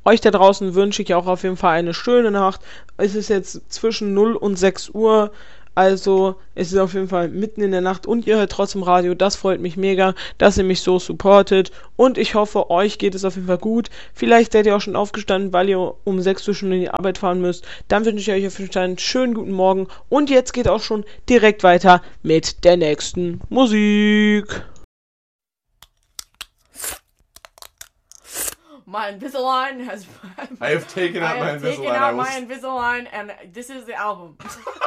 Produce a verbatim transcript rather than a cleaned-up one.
Euch da draußen wünsche ich auch auf jeden Fall eine schöne Nacht. Es ist jetzt zwischen null und sechs Uhr. Also es ist auf jeden Fall mitten in der Nacht und ihr hört trotzdem Radio. Das freut mich mega, dass ihr mich so supportet. Und ich hoffe, euch geht es auf jeden Fall gut. Vielleicht seid ihr auch schon aufgestanden, weil ihr um sechs Uhr schon in die Arbeit fahren müsst. Dann wünsche ich euch auf jeden Fall einen schönen guten Morgen. Und jetzt geht auch schon direkt weiter mit der nächsten Musik. My Invisalign has. I have taken out I my have taken Invisalign. I out will my Invisalign, and this is the album.